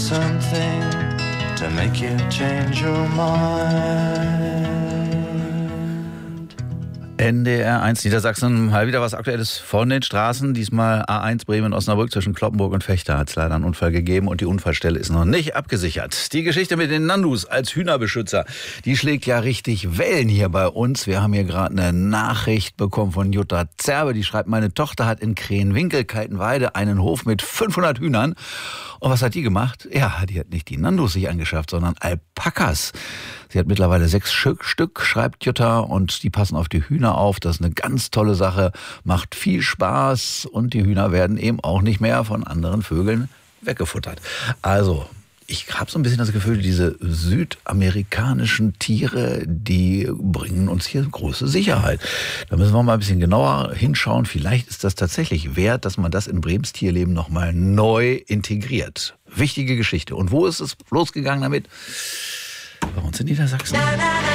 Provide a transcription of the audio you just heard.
something to make you change your mind. NDR 1 Niedersachsen, mal wieder was Aktuelles von den Straßen. Diesmal A1 Bremen-Osnabrück zwischen Cloppenburg und Vechta hat es leider einen Unfall gegeben und die Unfallstelle ist noch nicht abgesichert. Die Geschichte mit den Nandus als Hühnerbeschützer, die schlägt ja richtig Wellen hier bei uns. Wir haben hier gerade eine Nachricht bekommen von Jutta Zerbe, die schreibt, meine Tochter hat in Krähenwinkel-Kaltenweide einen Hof mit 500 Hühnern. Und was hat die gemacht? Ja, die hat nicht die Nandus sich angeschafft, sondern Alpakas. Sie hat mittlerweile 6 Stück, schreibt Jutta, und die passen auf die Hühner auf. Das ist eine ganz tolle Sache, macht viel Spaß und die Hühner werden eben auch nicht mehr von anderen Vögeln weggefuttert. Also, ich habe so ein bisschen das Gefühl, diese südamerikanischen Tiere, die bringen uns hier große Sicherheit. Da müssen wir mal ein bisschen genauer hinschauen. Vielleicht ist das tatsächlich wert, dass man das in Brems Tierleben nochmal neu integriert. Wichtige Geschichte. Und wo ist es losgegangen damit? Bei uns in Niedersachsen.